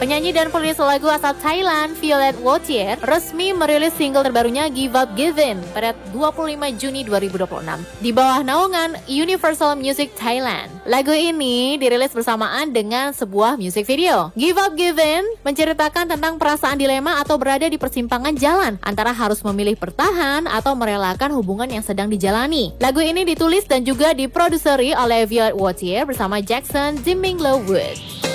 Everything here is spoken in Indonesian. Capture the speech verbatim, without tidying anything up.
Penyanyi dan penulis lagu asal Thailand, Violet Wotier, resmi merilis single terbarunya Give Up Give In pada dua puluh lima Juni dua ribu dua puluh enam di bawah naungan Universal Music Thailand. Lagu ini dirilis bersamaan dengan sebuah music video. Give Up Give In menceritakan tentang perasaan dilema atau berada di persimpangan jalan antara harus memilih bertahan atau merelakan hubungan yang sedang dijalani. Lagu ini ditulis dan juga diproduseri oleh Violet Wotier bersama Jackson Jimming Lowood.